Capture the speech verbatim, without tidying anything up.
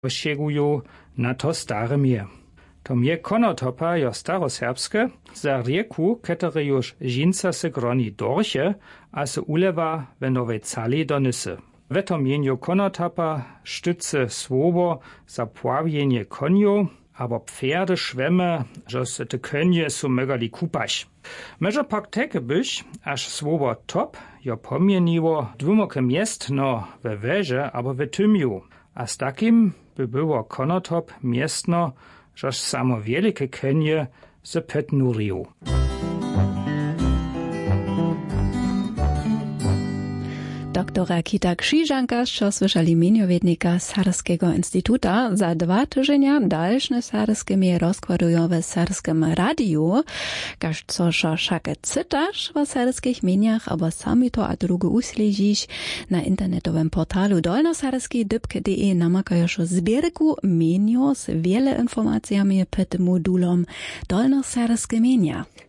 Sieguju na to stare mier. To mier konotopa jo staroserbske, za rieku, ketere już žinca se groni dorche, a se ulewa w nowej cali do nysy. W to mieniu konotopa sztyce słowo za pławienie konio, abo pferde schwemme, że se te konie su megali kupać. Może pak teke byś, aż słowo top jo pomieniło dwumoke miestno we weże abo we tymiu, a z takim by było konotop miestno, żeż samo wielkie konie se petnuriu. Doktora Kita Krzyżanka, co słyszeli miniowiednika Sarskiego Instytuta, za dwa tygodnie dalsze sarskie mnie rozkładują w Sarskim Radiu. Każ co szake cytasz w sarskich miniach, albo sami to a drugo usledzisz na internetowym portalu dolnosarski kropka d b kropka d e namakają zbierku minio z wiele informacjami pod modulom Dolnosarskie mienia.